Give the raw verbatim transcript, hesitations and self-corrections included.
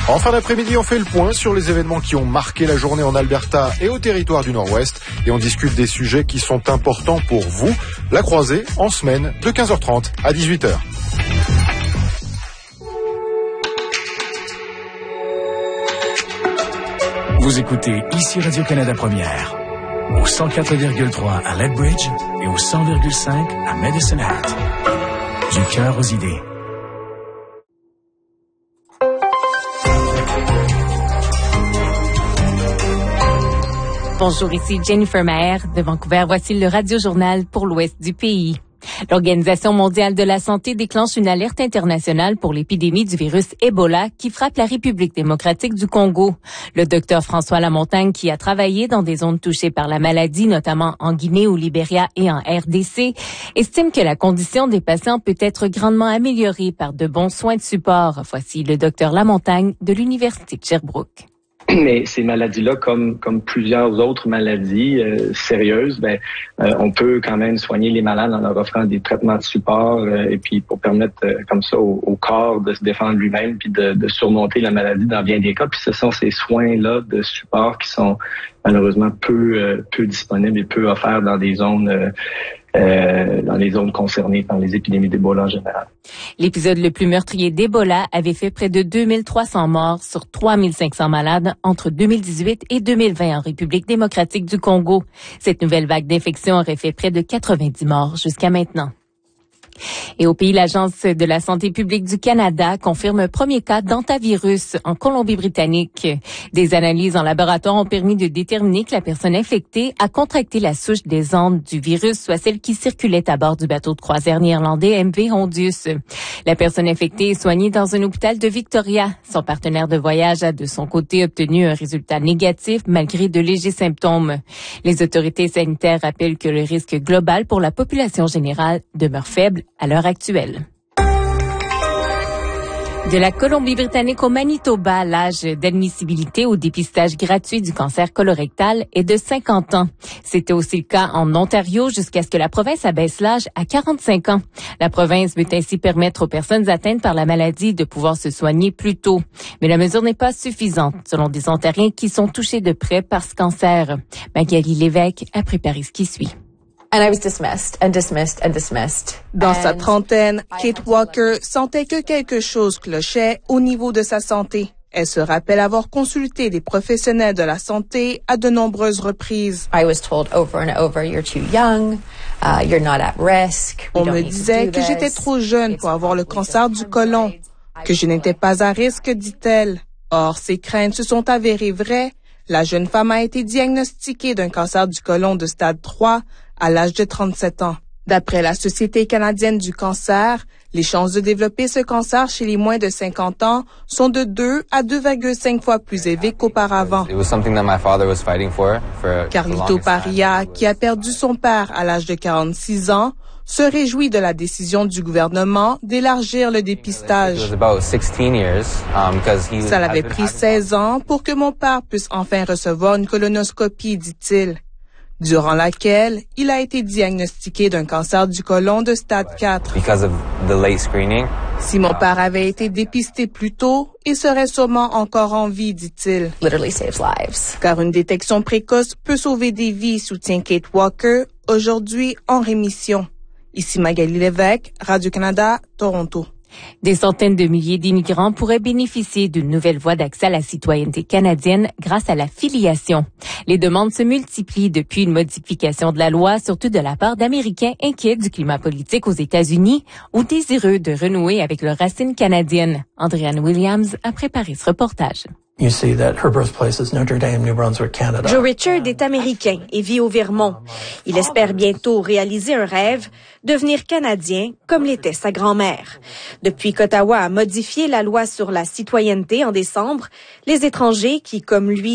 En fin d'après-midi, on fait le point sur les événements qui ont marqué la journée en Alberta et au territoire du Nord-Ouest. Et on discute des sujets qui sont importants pour vous. La croisée en semaine de quinze heures trente à dix-huit heures. Vous écoutez ici Radio-Canada Première, au cent quatre virgule trois à Lethbridge et au cent virgule cinq à Medicine Hat. Du cœur aux idées. Bonjour, ici Jennifer Maher de Vancouver. Voici le Radio-Journal pour l'ouest du pays. L'Organisation mondiale de la santé déclenche une alerte internationale pour l'épidémie du virus Ebola qui frappe la République démocratique du Congo. Le docteur François Lamontagne, qui a travaillé dans des zones touchées par la maladie, notamment en Guinée, au Libéria et en R D C, estime que la condition des patients peut être grandement améliorée par de bons soins de support. Voici le docteur Lamontagne de l'Université de Sherbrooke. Mais ces maladies-là, comme comme plusieurs autres maladies euh, sérieuses, ben euh, on peut quand même soigner les malades en leur offrant des traitements de support euh, et puis pour permettre euh, comme ça au, au corps de se défendre lui-même puis de, de surmonter la maladie dans bien des cas. Puis ce sont ces soins-là de support qui sont malheureusement peu euh, peu disponibles et peu offerts dans des zones euh, Euh, dans les zones concernées par les épidémies d'Ebola en général. L'épisode le plus meurtrier d'Ebola avait fait près de deux mille trois cents morts sur trois mille cinq cents malades entre deux mille dix-huit et deux mille vingt en République démocratique du Congo. Cette nouvelle vague d'infection aurait fait près de quatre-vingt-dix morts jusqu'à maintenant. Et au pays, l'Agence de la santé publique du Canada confirme un premier cas d'hantavirus en Colombie-Britannique. Des analyses en laboratoire ont permis de déterminer que la personne infectée a contracté la souche des Andes du virus, soit celle qui circulait à bord du bateau de croisière néerlandais M V Hondius. La personne infectée est soignée dans un hôpital de Victoria. Son partenaire de voyage a de son côté obtenu un résultat négatif malgré de légers symptômes. Les autorités sanitaires rappellent que le risque global pour la population générale demeure faible à l'heure actuelle. De la Colombie-Britannique au Manitoba, l'âge d'admissibilité au dépistage gratuit du cancer colorectal est de cinquante ans. C'était aussi le cas en Ontario jusqu'à ce que la province abaisse l'âge à quarante-cinq ans. La province veut ainsi permettre aux personnes atteintes par la maladie de pouvoir se soigner plus tôt. Mais la mesure n'est pas suffisante, selon des Ontariens qui sont touchés de près par ce cancer. Magali Lévesque a préparé ce qui suit. And I was dismissed and dismissed and dismissed. Dans sa trentaine, Kate Walker sentait que quelque chose clochait au niveau de sa santé. Elle se rappelle avoir consulté des professionnels de la santé à de nombreuses reprises. I was told over and over, you're too young, uh, you're not at risk. On me disait que j'étais trop jeune pour avoir le cancer du côlon, que je n'étais pas à risque, dit-elle. Or, ces craintes se sont avérées vraies. La jeune femme a été diagnostiquée d'un cancer du côlon de stade trois à l'âge de trente-sept ans. D'après la Société canadienne du cancer, les chances de développer ce cancer chez les moins de cinquante ans sont de deux à deux virgule cinq fois plus élevées qu'auparavant. Carlito Paria, qui a perdu son père à l'âge de quarante-six ans, se réjouit de la décision du gouvernement d'élargir le dépistage. Ça l'avait pris seize ans pour que mon père puisse enfin recevoir une colonoscopie, dit-il, durant laquelle il a été diagnostiqué d'un cancer du côlon de stade quatre. Si mon père avait été dépisté plus tôt, il serait sûrement encore en vie, dit-il. Literally saves lives. Car une détection précoce peut sauver des vies, soutient Kate Walker, aujourd'hui en rémission. Ici Magali Lévesque, Radio-Canada, Toronto. Des centaines de milliers d'immigrants pourraient bénéficier d'une nouvelle voie d'accès à la citoyenneté canadienne grâce à la filiation. Les demandes se multiplient depuis une modification de la loi, surtout de la part d'Américains inquiets du climat politique aux États-Unis ou désireux de renouer avec leurs racines canadiennes. Andréane Williams a préparé ce reportage. You see that her birthplace is Notre Dame, New Brunswick, Canada. Joe Richard est américain et vit au Vermont. Il espère bientôt réaliser un rêve, devenir canadien comme l'était sa grand-mère. Depuis qu'Ottawa a modifié la loi sur la citoyenneté en décembre, les étrangers qui, comme lui,